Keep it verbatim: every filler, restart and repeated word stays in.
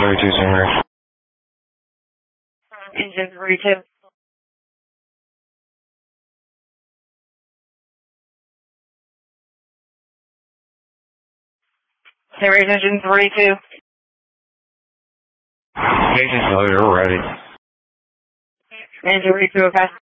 thirty-two, Stingray. Engine thirty-two. Stingray, engine thirty-two. Engine failure, ready. Engine thirty-two, okay.